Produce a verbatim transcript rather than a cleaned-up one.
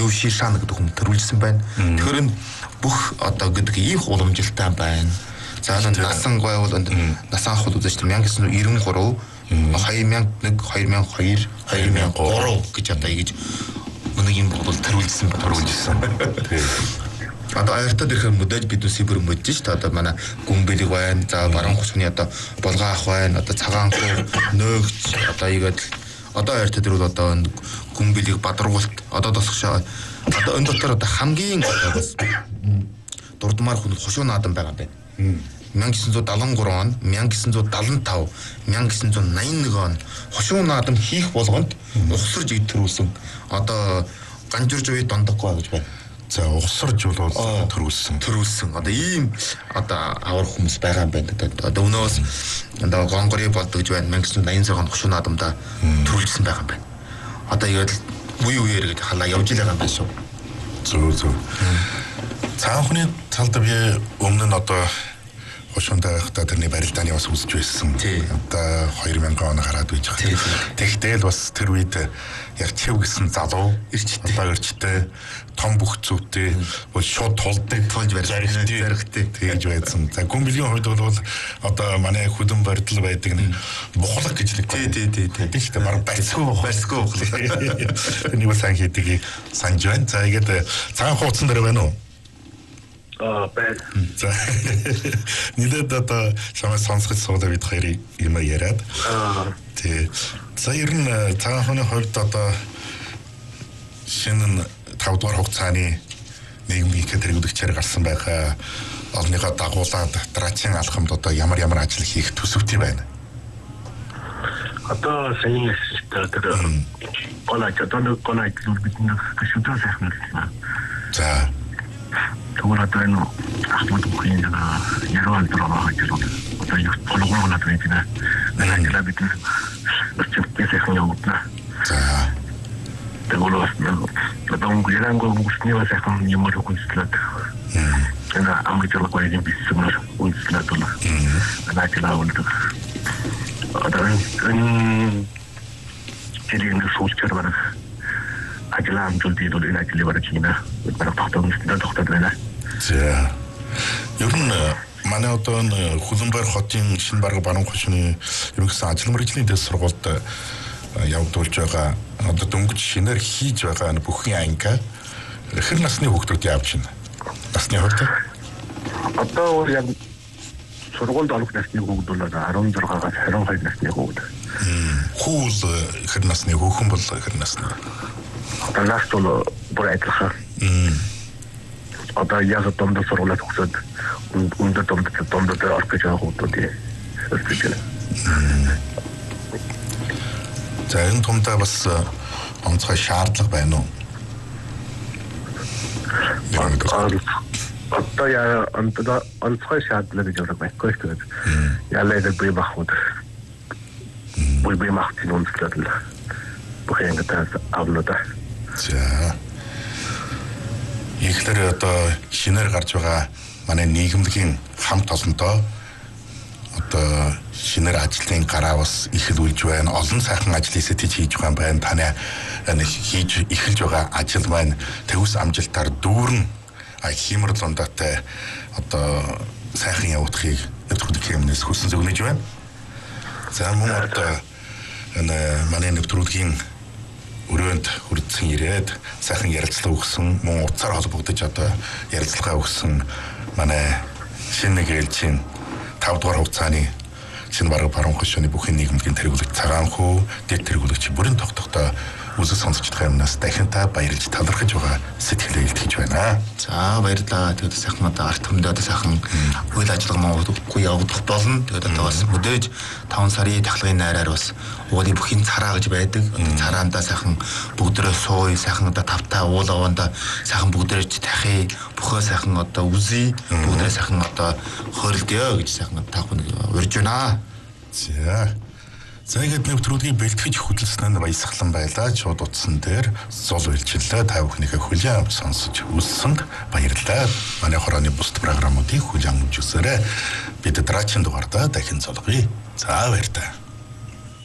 Лу Шишан гэдэг хүн төрүүлсэн байна. Тэгэхээр энэ бүх одоо гэдэг их уламжилтай байна. За энэ насан гойвол насан ах бол үзэж чинь 천구 девяносто три две мянга нэг две мянга two две мянга три гэж одоо ингэж нэг юм бол төрүүлсэн төрүүлсэн. Одоо аяртад ирэхээр мөдөж бид үсибэр мөдөж та одоо манай гүнбэлэг байна. За баруун хусны одоо булгаа ах байна. Одоо цагаан хуу нөөгч одоо игээд одоо аяртад ирвэл одоо гүнбэлэг бадруулт одоо тосгошоо одоо энэ дотор одоо хамгийн одоо бас дурдмаар хүн хошуу наадам байгаа юм байна. 천구 девятьсот седьмидесяти три он, 천구 девятьсот седьмидесяти пять, 천구 девятьсот восемьдесят один он хошуу наадам хийх болгонд ухсарж төрүүлсэн. Одоо ганжурж уй дондоггүй гэж байна. За ухсарж бол төрүүлсэн. Төрүүлсэн. Одоо ийм одоо авар хүмүүс байгаа юм байна. Одоо өнөөс одоо гонгорыг болдог гэж байна. 천구 девятьсот восемьдесят он хошуу наадамда төрүүлсэн байгаа юм байна. Одоо яг үе үеэр гэж халаа явж байгаа юм байна шүү. Зөв зөв. Цаанхны талд би өмнө нь одоо хошуунтай байхдаа тэрний барилдааны бас үзэж байсан. Одоо две мянга он гараад байж байгаа. Тэгтэл бас тэр үед ярчив гэсэн залуу ирчтэй ирчтэй том бүх зүйтэй бол шууд тулдаг тулж барьж зархтай тэгж байсан. За гүнбэлгийн хувьд бол одоо манай хүдэн барилдал байдаг нэг бухлаг гэж нэг тий тий тий тийм шүү дээ. Бараг барьсгүй барьсгүй бухлаг. Энийг бас хийдэг санаж байна. За игээд цагаан хуудсан дээр байна уу? Аа байна. За нилээд одоо шамаа сонсгож суулаа бид хоёрын юм яриад. Аа тий. За ер нь цагаан хууны хувьд одоо шинэ тавд дугаар хугацааны нийгмийн хэрэглэгчээр гарсан байгаа олныхоо дагуулад драчийн алхамд одоо ямар ямар ажил хийх төсөвтэй байна. Одоо сайн эсвэл тэр оноо чадсан оноо илүү бидний төсөвтэй сайхан байна. За тэгвэл одоо энэ ахмад бүхний нэг яруу алдраа гэж одоо юу болгоно надад тийм ээ. Нэг л бид өчигдээ сайхан явуулна. За тэгвэл одоо өнгөрөнгөө бүсний сайхан юм уу хүнслээд. Энэ амжилттай юм бисмэр хүнслээд байна. Анаачлаа үлдэх. Одоо энэ тэрийн сүүлчээр байна. Ажлаа амжилт идэл энэ ажлыг барьж гинэ. Бараг тогтоомжтой тогтоод байна. За. Ер нь манай одоо энэ Хүлэмбайр хотын шинэ бараг баруун хошны ерөнхийдөө ажил мэргэжлийн дэс сургуульд явагдуулж байгаа одоо дөнгөж шинээр хийж байгаа бүхний анги хэр насны хүүхдүүд явж байна. Насны хувьд одоо яг сургуульд орох насны хүүхдүүд бол16-аас двадцать two насны хүүхд. Хүүл хэр насны хүүхэн бол хэр насны? Одоо нас бол бүр адилхан. Одоо яг домдо сургуулиуд төгсөөд өндөр домдод домдод орох гэж байгаа хүмүүс тийм. За энэ томдоо бас онцгой шаардлага байна уу? Одоо яа онцгой онцгой шаардлага гэж байгаа байхгүй шүү дээ. Ялаа дээр бий бахууд. Бий бий махтын онцлог л бүхэн гэдэг авлаа. За. Ихлээр одоо шинээр гарч байгаа манай нийгэмлэгийн хамт олонтоо одоо шинээр ажлын гараа бас ихэлүүлж байна. Олон сайхан ажлыг сэтэж хийж байгаа юм байна. Таны энэ хийж эхэлж байгаа ажил маань төвс амжилтаар дүүрэн химэр лондотой одоо сайхан явуудахыг нэвтрүүлэг хэмнээс хүсэн зөвнөж байна. За мөн одоо энэ манай нэвтрүүлгийн өрөөнд хүрдсэн ирээд сайхан ярилцлага өгсөн мөн утсаар холбогдож одоо ярилцлага өгсөн манай шинэ нэг ээлжийн тавд дугаар хугацааны шинэ бараг баруун хошны бүхэн нийгэмлэгийн тэргүүлэгч цагаан хүү дэд тэргүүлэгч бүрэн тогтохдоо үзэл сонсож байгаа юмнаас дахин та баярлж талархаж байгаа сэтгэлээ илтгэж байна. За баярлалаа. Тэгээд сайхан одоо арт хүмдээ сайхан үйл ажиллагаа маань удахгүй явагдах болно. Тэгээд одоо бас мөдөөж таван сарын тахлагын найраар бас уулын бүхийн цараа гэж байдаг. Цараандаа сайхан бүгдөө сууй, сайхан одоо тавтаа уул аваанда сайхан бүгдөө тахи, бүхөө сайхан одоо үзий, бүгдээ сайхан одоо хойлдё гэж сайхан та бүхэн урьж байна. За За ингээд нэвтрүүлгийг бэлтгэж хөдөлснөнд баясгалан байлаа. Шууд утсан дээр зол үйлчлэлээ та бүхнийхээ хүлээн авч сонсож үзсэнд баярлалаа. Манай хорооны бусд программуудыг хүлээн авч үзээрэй. Бид драчийн дугаартаа дахин золгоё. За баярлалаа.